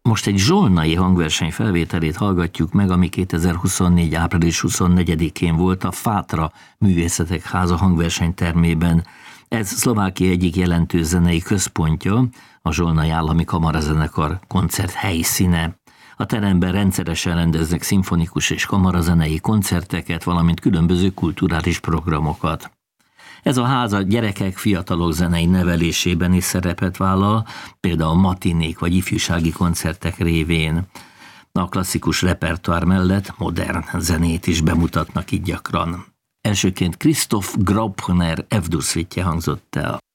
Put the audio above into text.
Most egy zsolnai hangverseny felvételét hallgatjuk meg, ami 2024. április 24-én volt a Fátra Művészetek Háza hangversenytermében. Ez Szlovákia egyik jelentős zenei központja, a Zsolnai Állami Kamarazenekar koncert helyszíne. A teremben rendszeresen rendeznek szimfonikus és kamarazenei koncerteket, valamint különböző kulturális programokat. Ez a ház a gyerekek, fiatalok zenei nevelésében is szerepet vállal, például matinék vagy ifjúsági koncertek révén. A klasszikus repertoár mellett modern zenét is bemutatnak itt gyakran. Elsőként Christoph Graupner F-dur szvitje hangzott el.